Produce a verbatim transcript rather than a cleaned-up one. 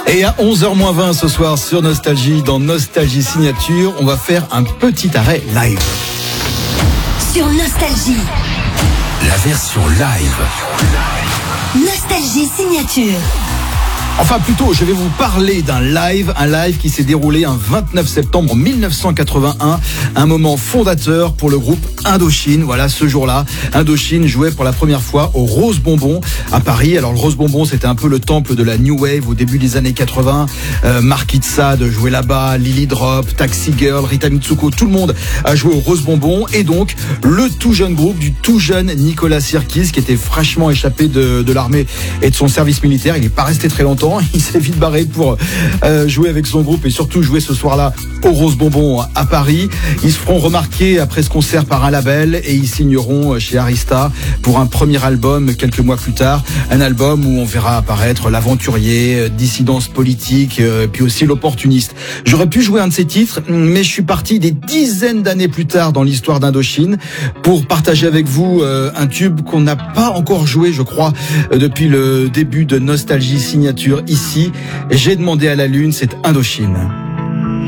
Et à onze heures moins vingt ce soir sur Nostalgie, dans Nostalgie Signature, on va faire un petit arrêt live. Sur Nostalgie. La version live. Nostalgie Signature. Enfin plutôt, je vais vous parler d'un live, un live qui s'est déroulé un vingt-neuf septembre mille neuf cent quatre-vingt-un, un moment fondateur pour le groupe Indochine. Voilà, ce jour-là, Indochine jouait pour la première fois au Rose Bonbon à Paris. Alors le Rose Bonbon, c'était un peu le temple de la New Wave au début des années quatre-vingts. Euh, Marquis de Sade jouait là-bas, Lily Drop, Taxi Girl, Rita Mitsuko, tout le monde a joué au Rose Bonbon. Et donc, le tout jeune groupe du tout jeune Nicolas Sirkis, qui était fraîchement échappé de, de l'armée et de son service militaire. Il n'est pas resté très longtemps. Il s'est vite barré pour euh, jouer avec son groupe et surtout jouer ce soir-là au Rose Bonbon à Paris. Ils se feront remarquer après ce concert par un label et ils signeront chez Arista pour un premier album quelques mois plus tard. Un album où on verra apparaître l'aventurier, dissidence politique, euh, puis aussi l'opportuniste. J'aurais pu jouer un de ces titres, mais je suis parti des dizaines d'années plus tard dans l'histoire d'Indochine pour partager avec vous euh, un tube qu'on n'a pas encore joué, je crois, euh, depuis le début de Nostalgie Signature. Ici, j'ai demandé à la lune, c'est Indochine.